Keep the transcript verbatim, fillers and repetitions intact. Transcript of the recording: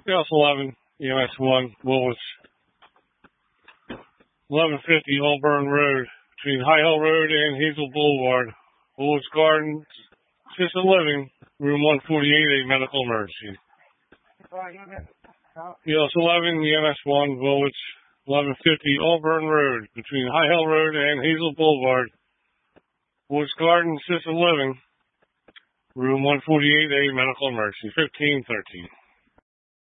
Gas eleven, E M S one, Woolwich. eleven fifty Auburn Road, between High Hill Road and Hazel Boulevard. Woolwich Gardens, Assisted Living, room one forty-eight, a medical emergency. E L S eleven, E M S one, Woolwich. eleven fifty Auburn Road, between High Hill Road and Hazel Boulevard. Woolwich Gardens, Assisted Living, room one forty-eight, a medical emergency. fifteen thirteen.